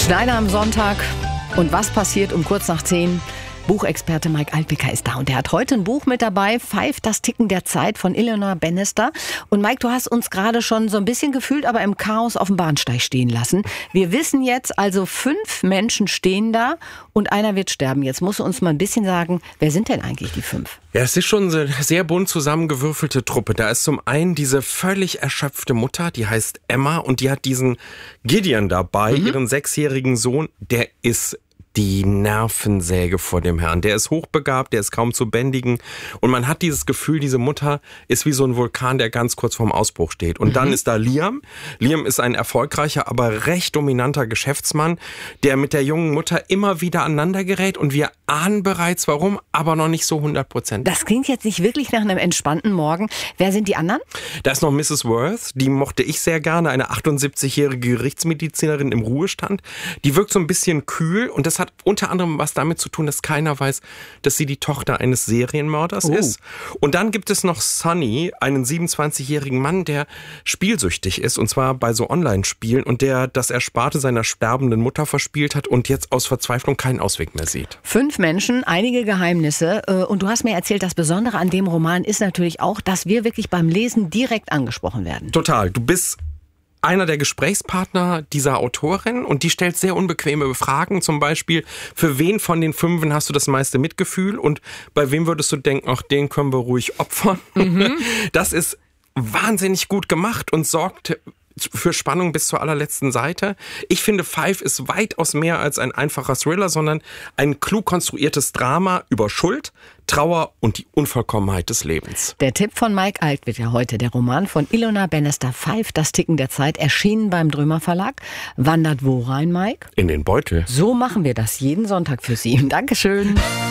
Schneider am Sonntag. Und was passiert um kurz nach 10? Buchexperte Mike Altwicker ist da und er hat heute ein Buch mit dabei, Five, das Ticken der Zeit von Ilona Bannister. Und Mike, du hast uns gerade schon so ein bisschen gefühlt, aber im Chaos auf dem Bahnsteig stehen lassen. Wir wissen jetzt also, 5 Menschen stehen da und einer wird sterben. Jetzt musst du uns mal ein bisschen sagen, wer sind denn eigentlich die 5? Ja, es ist schon eine sehr bunt zusammengewürfelte Truppe. Da ist zum einen diese völlig erschöpfte Mutter, die heißt Emma und die hat diesen Gideon dabei, ihren 6-jährigen Sohn, der ist die Nervensäge vor dem Herrn. Der ist hochbegabt, der ist kaum zu bändigen. Und man hat dieses Gefühl, diese Mutter ist wie so ein Vulkan, der ganz kurz vorm Ausbruch steht. Und dann ist da Liam. Liam ist ein erfolgreicher, aber recht dominanter Geschäftsmann, der mit der jungen Mutter immer wieder aneinander gerät. Und wir ahnen bereits, warum, aber noch nicht so 100%. Das klingt jetzt nicht wirklich nach einem entspannten Morgen. Wer sind die anderen? Da ist noch Mrs. Worth, die mochte ich sehr gerne, eine 78-jährige Gerichtsmedizinerin im Ruhestand. Die wirkt so ein bisschen kühl und das hat unter anderem was damit zu tun, dass keiner weiß, dass sie die Tochter eines Serienmörders ist. Und dann gibt es noch Sonny, einen 27-jährigen Mann, der spielsüchtig ist, und zwar bei so Online-Spielen, und der das Ersparte seiner sterbenden Mutter verspielt hat und jetzt aus Verzweiflung keinen Ausweg mehr sieht. 5 Menschen, einige Geheimnisse. Und du hast mir erzählt, das Besondere an dem Roman ist natürlich auch, dass wir wirklich beim Lesen direkt angesprochen werden. Total. Du bist einer der Gesprächspartner dieser Autorin und die stellt sehr unbequeme Fragen, zum Beispiel, für wen von den 5 hast du das meiste Mitgefühl und bei wem würdest du denken, ach, den können wir ruhig opfern. Das ist wahnsinnig gut gemacht und sorgt für Spannung bis zur allerletzten Seite. Ich finde, Five ist weitaus mehr als ein einfacher Thriller, sondern ein klug konstruiertes Drama über Schuld, Trauer und die Unvollkommenheit des Lebens. Der Tipp von Mike Altwicker heute, der Roman von Ilona Bannister, Five, das Ticken der Zeit, erschienen beim Drömer Verlag. Wandert wo rein, Mike? In den Beutel. So machen wir das jeden Sonntag für Sie. Dankeschön.